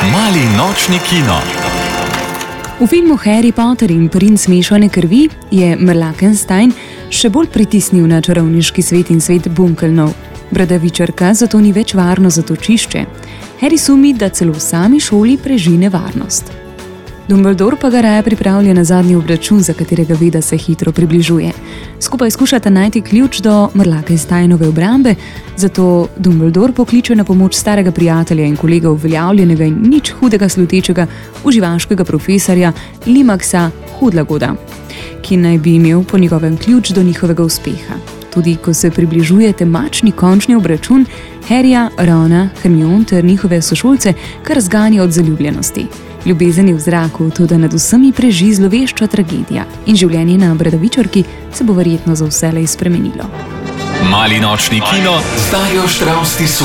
Mali nočni kino. V filmu Harry Potter in princ mešane krvi je Mrlakenstein še bolj pritisnil na čarovniški svet in svet Bunkelnov. Bradavičarka zato ni več varno zatočišče. Harry sumi, da celo v sami šoli preži nevarnost. Dumbledore pa ga raje pripravlja na zadnji obračun, za katerega ve, da se hitro približuje. Skupaj skušata najti ključ do Mrlakensteinove obrambe, zato Dumbledore pokliče na pomoč starega prijatelja in kolega uveljavljenega in nič hudega slutečega uživaškega profesorja Limaxa Hudlagoda, ki naj bi imel po njegovem ključ do njihovega uspeha. Tudi ko se približuje temačni končni obračun, Harryja, Rona, Hermione ter njihove sošolce kar zganja od zaljubljenosti. Ljubezen je v zraku, tudi nad vsemi preži zlovešča tragedija in življenje na Bradavičarki se bo verjetno za vselej spremenilo. Mali nočni kino z Darjo Štravs-Tisu.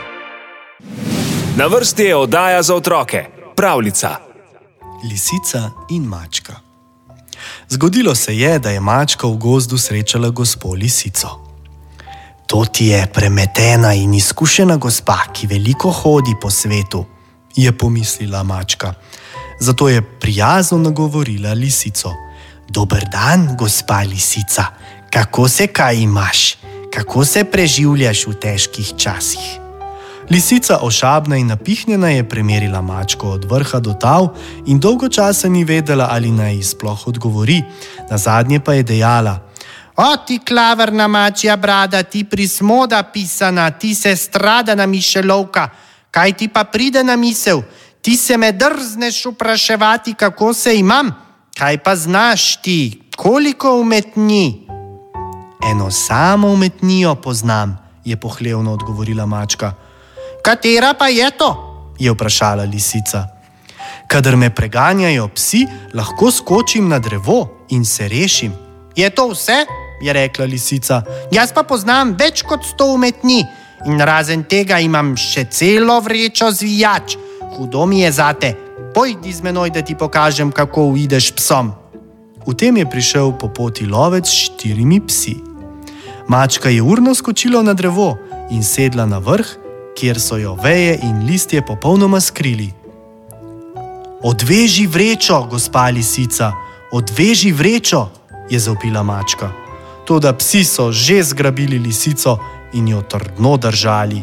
Na vrsti je oddaja za otroke, pravljica. Lisica in mačka. Zgodilo se je, da je mačka v gozdu srečala gospo lisico. To ti je premetena in izkušena gospa, ki veliko hodi po svetu, je pomislila mačka. Zato je prijazno nagovorila lisico. Dober dan, gospa lisica, kako se kaj imaš? Kako se preživljaš v težkih časih? Lisica, ošabna in napihnjena, je premerila mačko od vrha do tal in dolgo časa ni vedela, ali naj ji sploh odgovori. Nazadnje pa je dejala: O, ti klavrna mačja brada, ti prismoda pisana, ti se stradana mišelovka, kaj ti pa pride na misel? Ti se me drzneš vpraševati, kako se imam? Kaj pa znaš ti, koliko umetni? Eno samo umetnijo poznam, je pohlevno odgovorila mačka. Katera pa je to? Je vprašala lisica. Kadar me preganjajo psi, lahko skočim na drevo in se rešim. Je to vse? Je rekla lisica. Jaz pa poznam več kot 100 umetni in razen tega imam še celo vrečo zvijač. Hudo mi je zate. Pojdi z menoj, da ti pokažem, kako uideš psom. V tem je prišel po poti lovec s 4 psi. Mačka je urno skočila na drevo in sedla na vrh, kjer so jo veje in listje popolnoma skrili. Odveži vrečo, gospa lisica, odveži vrečo, je zavpila mačka. Toda psi so že zgrabili lisico in jo trdno držali.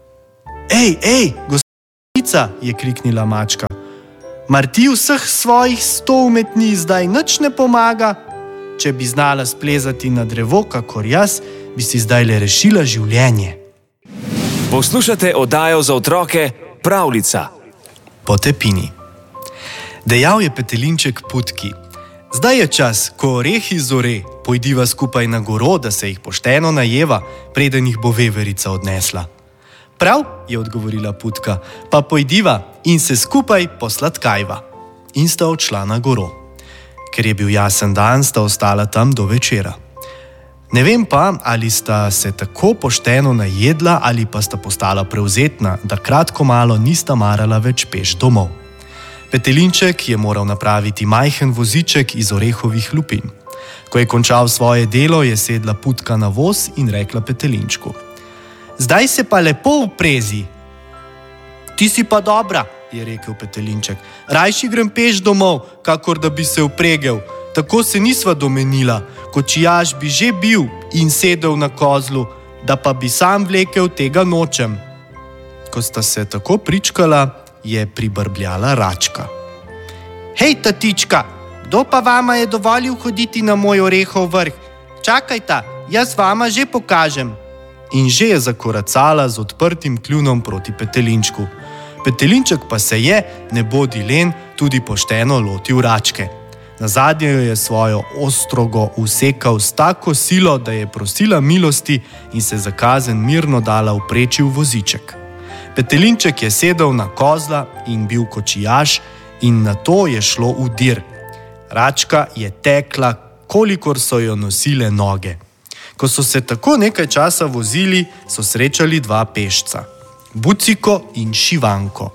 Ej, gospa lisica, je kriknila mačka. Mar ti vseh svojih 100 umetni zdaj nič ne pomaga? Če bi znala splezati na drevo, kakor jaz, bi si zdaj le rešila življenje. Poslušate oddajo za otroke, pravljica. Potepini. Dejal je petelinček Putki: Zdaj je čas, ko orehi zore, pojdiva skupaj na goro, da se jih pošteno najeva, preden jih bo veverica odnesla. Prav, je odgovorila Putka, pa pojdiva in se skupaj posladkajva. In sta odšla na goro. Ker je bil jasen dan, sta ostala tam do večera. Ne vem pa, ali sta se tako pošteno najedla ali pa sta postala prevzetna, da kratko malo nista marala več peš domov. Petelinček je moral napraviti majhen voziček iz orehovih lupin. Ko je končal svoje delo, je sedla Putka na voz in rekla petelinčku: Zdaj se pa lepo uprezi. Ti si pa dobra, je rekel petelinček. Rajši grem peš domov, kakor da bi se upregel. Tako se nisva domenila, kočijaž bi že bil in sedel na kozlu, da pa bi sam vlekel, tega nočem. Ko sta se tako pričkala, je pribrbljala račka. Hej, tatička, kdo pa vama je dovolil hoditi na moj orehov vrh? Čakajta, jaz vama že pokažem. In že je zakoracala z odprtim kljunom proti petelinčku. Petelinček pa se je, ne bodi len, tudi pošteno lotil račke. Nazadnje jo je svojo ostrogo usekal s tako silo, da je prosila milosti in se za kazen mirno dala vpreči v voziček. Petelinček je sedel na kozla in bil kočijaž in nato je šlo v dir. Račka je tekla, kolikor so jo nosile noge. Ko so se tako nekaj časa vozili, so srečali 2 pešca, Buciko in Šivanko.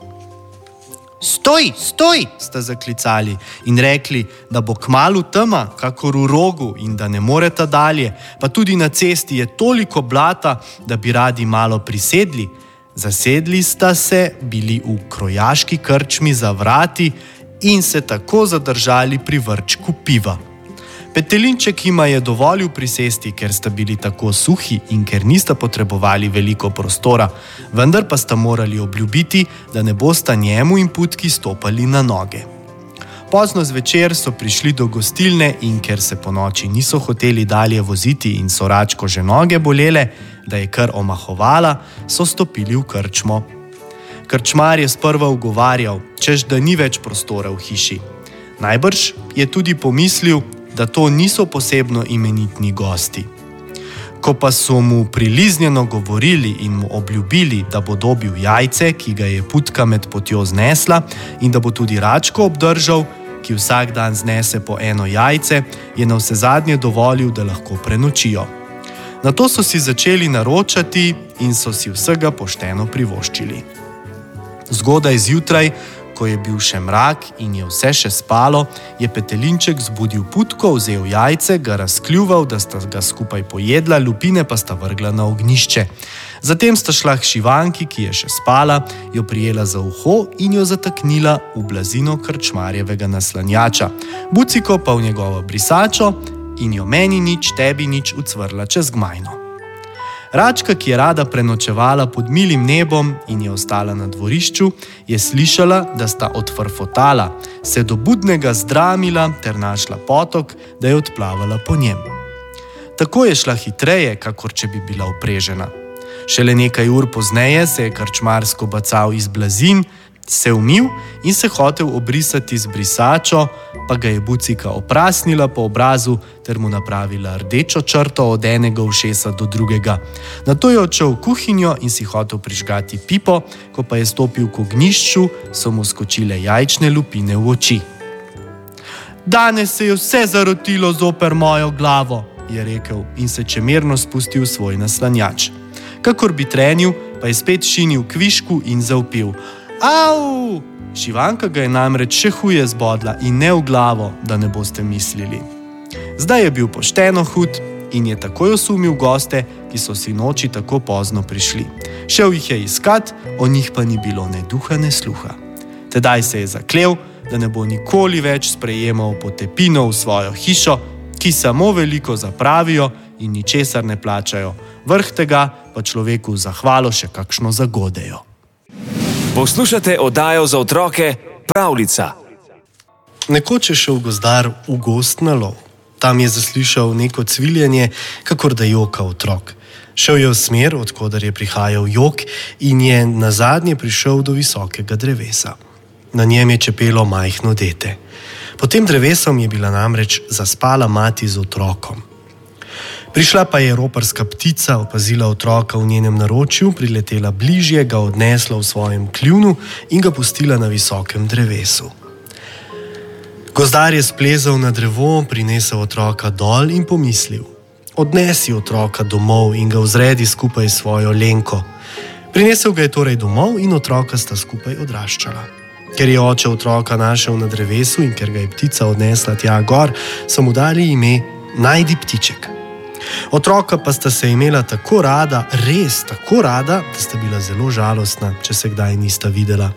Stoj, sta zaklicali in rekli, da bo kmalu tema, kakor v rogu in da ne moreta dalje, pa tudi na cesti je toliko blata, da bi radi malo prisedli. Zasedli sta se, bili v krojaški krčmi za vrati in se tako zadržali pri vrčku piva. Petelinček jima je dovolil prisesti, ker sta bili tako suhi in ker nista potrebovali veliko prostora, vendar pa sta morali obljubiti, da ne bosta njemu in Putki stopali na noge. Pozno zvečer so prišli do gostilne in ker se po noči niso hoteli dalje voziti in so Račko že noge bolele, da je kar omahovala, so stopili v krčmo. Krčmar je sprva ugovarjal, češ da ni več prostora v hiši. Najbrž je tudi pomislil, da to niso posebno imenitni gosti. Ko pa so mu priliznjeno govorili in mu obljubili, da bo dobil jajce, ki ga je Putka med potjo znesla, in da bo tudi Račko obdržal, ki vsak dan znese po eno jajce, je navsezadnje dovolil, da lahko prenočijo. Nato so si začeli naročati in so si vsega pošteno privoščili. Zgodaj zjutraj, ko je bil še mrak in je vse še spalo, je Petelinček zbudil Putko, vzel jajce, ga razkljuval, da sta ga skupaj pojedla, lupine pa sta vrgla na ognjišče. Zatem sta šla k Šivanki, ki je še spala, jo prijela za uho in jo zataknila v blazino krčmarjevega naslanjača, Buciko pa v njegovo brisačo in jo meni nič, tebi nič ucvrla čez gmajno. Račka, ki je rada prenočevala pod milim nebom in je ostala na dvorišču, je slišala, da sta odfrfotala, se do budnega zdramila ter našla potok, da je odplavala po njem. Tako je šla hitreje, kakor če bi bila uprežena. Šele nekaj ur pozneje se je krčmar skobacal iz blazin, se umil in se hotel obrisati z brisačo, pa ga je Bucika oprasnila po obrazu ter mu napravila rdečo črto od enega ušesa do drugega. Nato je odšel v kuhinjo in si hotel prižgati pipo, ko pa je stopil k ognjišču, so mu skočile jajčne lupine v oči. Danes se je vse zarotilo zoper mojo glavo, je rekel in se čemerno spustil v svoj naslanjač. Kakor bi trenil, pa je spet šinil kvišku in zavpil. Au! Šivanka ga je namreč še huje zbodla in ne v glavo, da ne boste mislili. Zdaj je bil pošteno hud in je takoj osumil goste, ki so si noči tako pozno prišli. Šel jih je iskat, o njih pa ni bilo ne duha, ne sluha. Tedaj se je zaklel, da ne bo nikoli več sprejemal potepinov v svojo hišo, ki samo veliko zapravijo in ničesar ne plačajo. Vrh tega pa človeku v zahvalo še kakšno zagodejo. Poslušate oddajo za otroke Pravljica. Nekoč je šel gozdar v gozd na lov. Tam je zaslišal neko cviljenje, kakor da joka otrok. Šel je v smer, od koder je prihajal jok, in je nazadnje prišel do visokega drevesa. Na njem je čepelo majhno dete. Pod tem drevesom je bila namreč zaspala mati z otrokom. Prišla pa je roparska ptica, opazila otroka v njenem naročju, priletela bližje, ga odnesla v svojem kljunu in ga pustila na visokem drevesu. Gozdar je splezal na drevo, prinesel otroka dol in pomislil: odnesi otroka domov in ga vzredi skupaj s svojo Lenko. Prinesel ga je torej domov in otroka sta skupaj odraščala. Ker je oče otroka našel na drevesu in ker ga je ptica odnesla tja gor, so mu dali ime Najdi ptiček. Otroka pa sta se imela tako rada, res tako rada, da sta bila zelo žalostna, če se kdaj nista videla.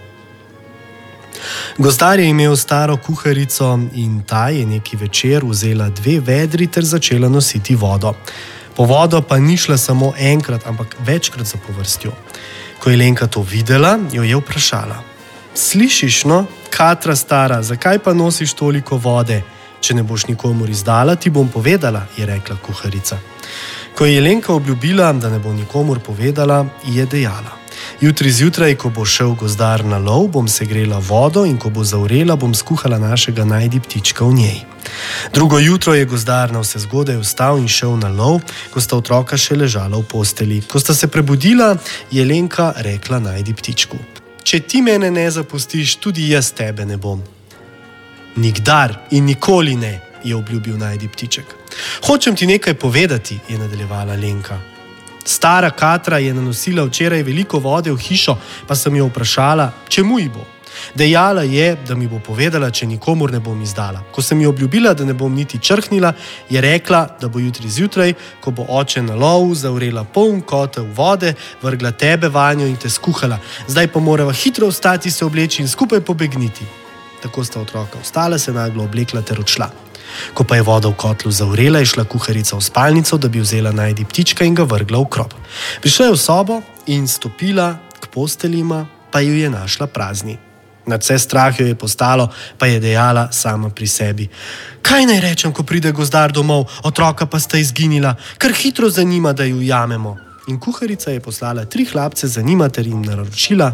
Gozdar je imel staro kuharico in ta je neki večer vzela 2 vedri ter začela nositi vodo. Po vodo pa ni šla samo enkrat, ampak večkrat zapovrstjo. Ko je Lenka to videla, jo je vprašala: slišiš, no, Katra stara, zakaj pa nosiš toliko vode? Če ne boš nikomur izdala, ti bom povedala, je rekla kuharica. Ko je Lenka obljubila, da ne bo nikomur povedala, je dejala: jutri zjutraj, ko bo šel gozdar na lov, bom segrela vodo in ko bo zavrela, bom skuhala našega Najdi ptička v njej. Drugo jutro je gozdar navsezgodaj vstal in šel na lov, ko sta otroka še ležala v posteli. Ko sta se prebudila, je Lenka rekla Najdi ptičku: če ti mene ne zapustiš, tudi jaz tebe ne bom. Nikdar in nikoli ne, je obljubil Najdi ptiček. Hočem ti nekaj povedati, je nadaljevala Lenka. Stara Katra je nanosila včeraj veliko vode v hišo, pa sem jo vprašala, čemu ji bo. Dejala je, da mi bo povedala, če nikomur ne bom izdala. Ko sem ji obljubila, da ne bom niti črhnila, je rekla, da bo jutri zjutraj, ko bo oče na lovu, zavrela poln kotel vode, vrgla tebe vanjo in te skuhala. Zdaj pa morava hitro vstati, se obleči in skupaj pobegniti. Tako sta otroka vstala, se naglo oblekla ter odšla. Ko pa je voda v kotlu zavrela, je šla kuharica v spalnico, da bi vzela Najdi ptička in ga vrgla v krop. Prišla je v sobo in stopila k posteljima, pa ju je našla prazni. Nadvse strah jo je postalo, pa je dejala sama pri sebi. Kaj naj rečem, ko pride gozdar domov, otroka pa sta izginila, kar hitro za njima, da ju jamemo. In kuharica je poslala 3 hlapce za njima ter jim naročila,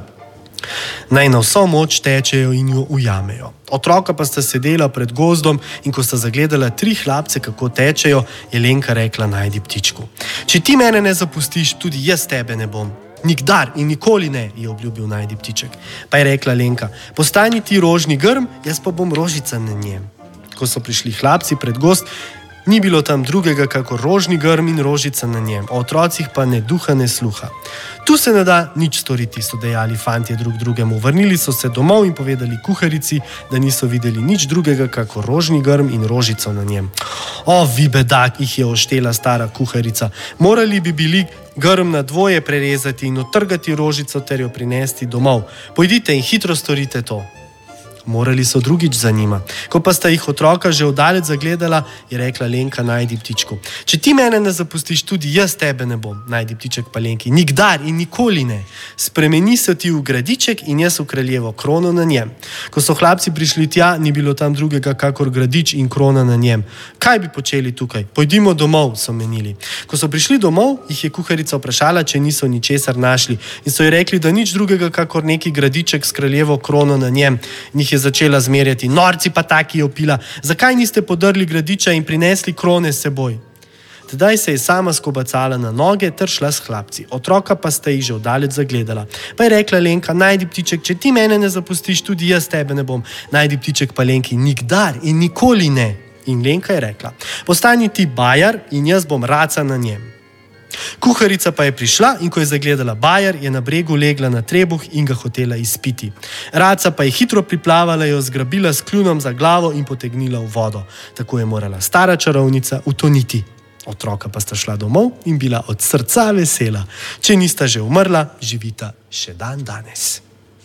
naj na vso moč tečejo in jo ujamejo. Otroka pa sta sedela pred gozdom in ko sta zagledala 3 hlapce, kako tečejo, je Lenka rekla Najdi ptičku. Če ti mene ne zapustiš, tudi jaz tebe ne bom. Nikdar in nikoli ne, je obljubil Najdi ptiček. Pa je rekla Lenka, postani ti rožni grm, jaz pa bom rožica na njem. Ko so prišli hlapci pred gozd, ni bilo tam drugega, kakor rožni grm in rožica na njem, o otrocih pa ne duha ne sluha. Tu se ne da nič storiti, so dejali fantje drug drugemu. Vrnili so se domov in povedali kuharici, da niso videli nič drugega, kakor rožni grm in rožico na njem. O, vi bedak, jih je oštela stara kuharica. Morali bi bili grm na dvoje prerezati in otrgati rožico ter jo prinesti domov. Pojdite in hitro storite to. Morali so drugič za njima. Ko pa sta jih otroka že oddaleč zagledala, je rekla Lenka Najdi ptičku. Če ti mene ne zapustiš, tudi jaz tebe ne bom. Najdi ptiček pa Lenki. Nikdar in nikoli ne. Spremeni se ti v gradiček in jaz v kraljevo krono na njem. Ko so hlapci prišli tja, ni bilo tam drugega, kakor gradič in krona na njem. Kaj bi počeli tukaj? Pojdimo domov, so menili. Ko so prišli domov, jih je kuharica vprašala, če niso ničesar našli. In so ji rekli, da nič drugega, kakor neki gradiček s kraljevo krono na njem. Začela zmerjati. Norci pa taki je opila. Zakaj niste podrli gradiča in prinesli krone s seboj? Tedaj se je sama skobacala na noge ter šla s hlapci. Otroka pa sta jih že oddaleč zagledala. Pa je rekla Lenka, Najdi ptiček, če ti mene ne zapustiš, tudi jaz tebe ne bom. Najdi ptiček pa Lenki, nikdar in nikoli ne. In Lenka je rekla, postani ti bajar in jaz bom raca na njem. Kuharica pa je prišla in ko je zagledala bajar, je na bregu legla na trebuh in ga hotela izpiti. Raca pa je hitro priplavala, jo zgrabila s kljunom za glavo in potegnila v vodo. Tako je morala stara čarovnica utoniti. Otroka pa sta šla domov in bila od srca vesela. Če nista že umrla, živita še dan danes.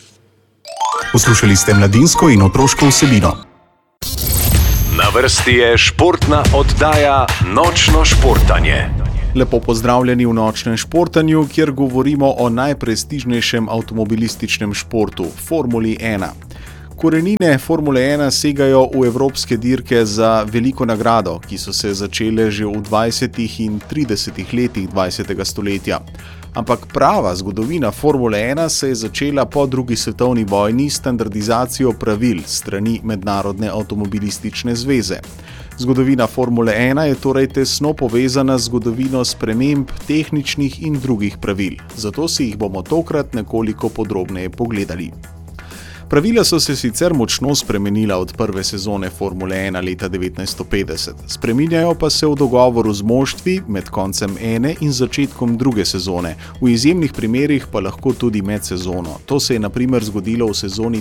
Poslušali ste mladinsko in otroško vsebino. Na vrsti je športna oddaja Nočno športanje. Lepo pozdravljeni v Nočnem športanju, kjer govorimo o najprestižnejšem avtomobilističnem športu, Formuli 1. Korenine Formule 1 segajo v evropske dirke za veliko nagrado, ki so se začele že v 20. in 30. letih 20. stoletja. Ampak prava zgodovina Formule 1 se je začela po drugi svetovni vojni s standardizacijo pravil strani Mednarodne avtomobilistične zveze. Zgodovina Formule 1 je torej tesno povezana z zgodovino sprememb tehničnih in drugih pravil, zato si jih bomo tokrat nekoliko podrobneje pogledali. Pravila so se sicer močno spremenila od prve sezone Formule 1 leta 1950. Spreminjajo pa se v dogovoru z moštvi med koncem ene in začetkom druge sezone, v izjemnih primerih pa lahko tudi med sezono. To se je na primer zgodilo v sezoni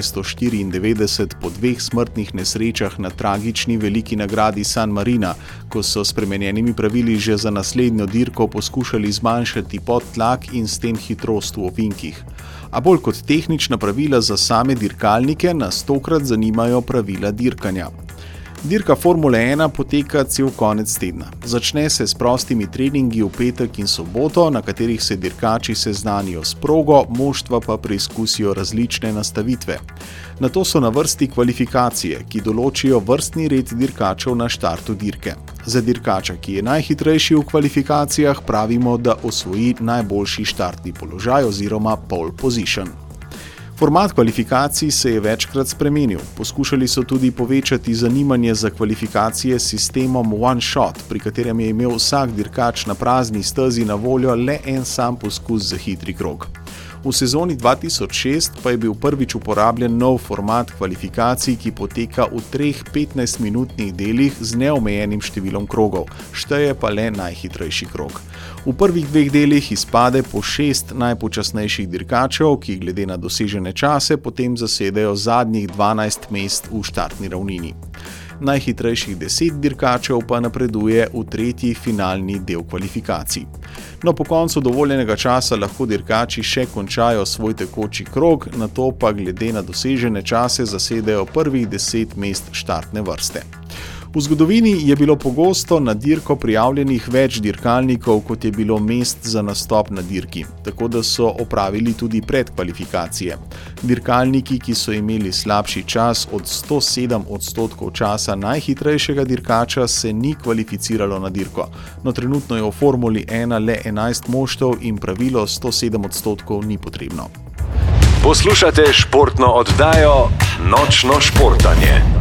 1994 po 2 smrtnih nesrečah na tragični veliki nagradi San Marina, ko so spremenjenimi pravili že za naslednjo dirko poskušali zmanjšati podtlak in s tem hitrost v ovinkih. A bolj kot tehnična pravila za same dirkalnike nas tokrat zanimajo pravila dirkanja. Dirka Formule 1 poteka cel konec tedna. Začne se s prostimi treningi v petek in soboto, na katerih se dirkači seznanijo s progo, moštva pa preizkusijo različne nastavitve. Nato so na vrsti kvalifikacije, ki določijo vrstni red dirkačev na štartu dirke. Za dirkača, ki je najhitrejši v kvalifikacijah, pravimo, da osvoji najboljši štartni položaj oziroma pole position. Format kvalifikacij se je večkrat spremenil. Poskušali so tudi povečati zanimanje za kvalifikacije s sistemom one shot, pri katerem je imel vsak dirkač na prazni stezi na voljo le en sam poskus za hitri krog. V sezoni 2006 pa je bil prvič uporabljen nov format kvalifikacij, ki poteka v 3 15-minutnih delih z neomejenim številom krogov, šteje pa le najhitrejši krog. V prvih 2 delih izpade po 6 najpočasnejših dirkačev, ki glede na dosežene čase potem zasedejo zadnjih 12 mest v štartni ravnini. Najhitrejših 10 dirkačev pa napreduje v 3. finalni del kvalifikacij. No, po koncu dovoljenega časa lahko dirkači še končajo svoj tekoči krog, nato pa glede na dosežene čase zasedejo prvih 10 mest štartne vrste. V zgodovini je bilo pogosto na dirko prijavljenih več dirkalnikov, kot je bilo mest za nastop na dirki, tako da so opravili tudi predkvalifikacije. Dirkalniki, ki so imeli slabši čas od 107% časa najhitrejšega dirkača, se ni kvalificiralo na dirko. No, trenutno je v Formuli 1 le 11 moštev in pravilo 107% ni potrebno. Poslušate športno oddajo Nočno športanje.